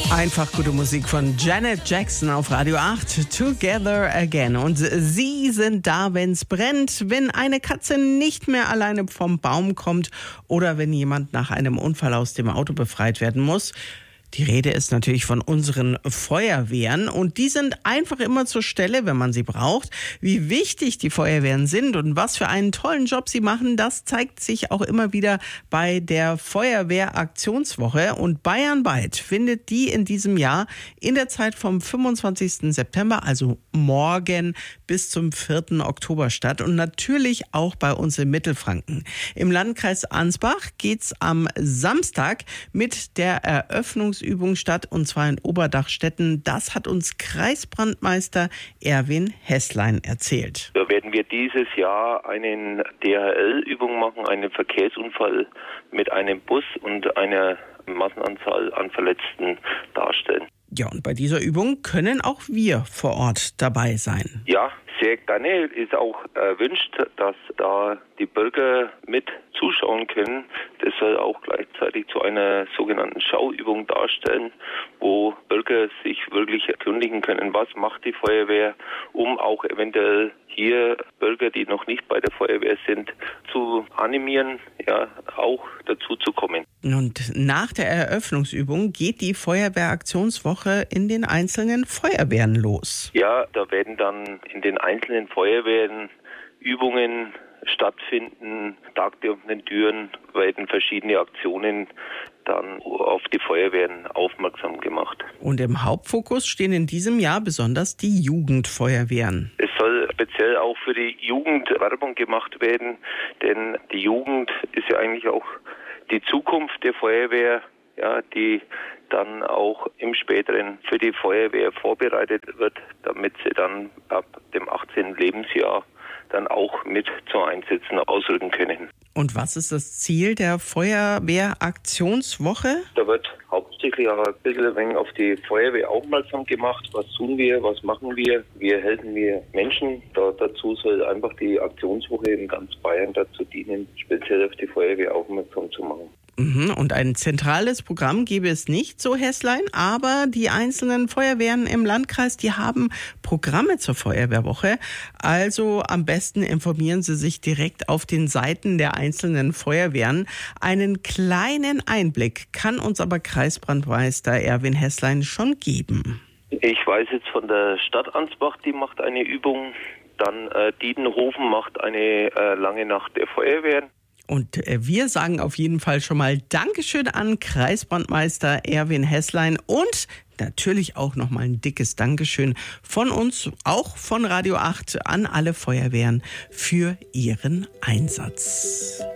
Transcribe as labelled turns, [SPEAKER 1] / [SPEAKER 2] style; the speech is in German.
[SPEAKER 1] Einfach gute Musik von Janet Jackson auf Radio 8, Together Again. Und sie sind da, wenn's brennt, wenn eine Katze nicht mehr alleine vom Baum kommt oder wenn jemand nach einem Unfall aus dem Auto befreit werden muss. Die Rede ist natürlich von unseren Feuerwehren und die sind einfach immer zur Stelle, wenn man sie braucht. Wie wichtig die Feuerwehren sind und was für einen tollen Job sie machen, das zeigt sich auch immer wieder bei der Feuerwehraktionswoche. Und bayernweit findet die in diesem Jahr in der Zeit vom 25. September, also morgen, bis zum 4. Oktober statt und natürlich auch bei uns in Mittelfranken. Im Landkreis Ansbach geht's am Samstag mit der Eröffnungsübung statt, und zwar in Oberdachstetten. Das hat uns Kreisbrandmeister Erwin Hesslein erzählt.
[SPEAKER 2] Da werden wir dieses Jahr eine DHL-Übung machen, einen Verkehrsunfall mit einem Bus und einer Massenanzahl an Verletzten darstellen.
[SPEAKER 1] Ja, und bei dieser Übung können auch wir vor Ort dabei sein.
[SPEAKER 2] Ja, sehr gerne. Ist auch erwünscht, dass da die Bürger mit zuschauen können. Das soll auch gleichzeitig zu einer sogenannten Schauübung darstellen, wo Bürger sich wirklich erkundigen können, was macht die Feuerwehr, um auch eventuell hier Bürger, die noch nicht bei der Feuerwehr sind, zu animieren, ja, auch dazu zu kommen.
[SPEAKER 1] Und nach der Eröffnungsübung geht die Feuerwehraktionswoche in den einzelnen Feuerwehren los.
[SPEAKER 2] Ja, da werden dann in den einzelnen Feuerwehren Übungen stattfinden, Tag der offenen Türen, werden verschiedene Aktionen dann auf die Feuerwehren aufmerksam gemacht.
[SPEAKER 1] Und im Hauptfokus stehen in diesem Jahr besonders die Jugendfeuerwehren.
[SPEAKER 2] Es soll speziell auch für die Jugend Werbung gemacht werden, denn die Jugend ist ja eigentlich auch die Zukunft der Feuerwehr, ja, die dann auch im Späteren für die Feuerwehr vorbereitet wird, damit sie dann ab dem 18. Lebensjahr dann auch mit zu Einsätzen ausrücken können.
[SPEAKER 1] Und was ist das Ziel der Feuerwehraktionswoche?
[SPEAKER 2] Da wird hauptsächlich auch ein bisschen ein wenig auf die Feuerwehr aufmerksam gemacht. Was tun wir, was machen wir, wie helfen wir Menschen? Dazu soll einfach die Aktionswoche in ganz Bayern dazu dienen, speziell auf die Feuerwehr aufmerksam zu machen.
[SPEAKER 1] Und ein zentrales Programm gäbe es nicht, so Hesslein, aber die einzelnen Feuerwehren im Landkreis, die haben Programme zur Feuerwehrwoche. Also am besten informieren Sie sich direkt auf den Seiten der einzelnen Feuerwehren. Einen kleinen Einblick kann uns aber Kreisbrandmeister Erwin Hesslein schon geben.
[SPEAKER 2] Ich weiß jetzt von der Stadt Ansbach, die macht eine Übung. Dann Diedenhofen macht eine lange Nacht der Feuerwehren.
[SPEAKER 1] Und wir sagen auf jeden Fall schon mal Dankeschön an Kreisbrandmeister Erwin Hesslein und natürlich auch nochmal ein dickes Dankeschön von uns, auch von Radio 8, an alle Feuerwehren für ihren Einsatz.